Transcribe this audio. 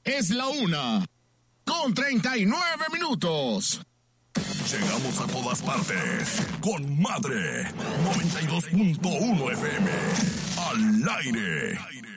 Es la 1:39. Llegamos a todas partes con Madre 92.1 FM al aire.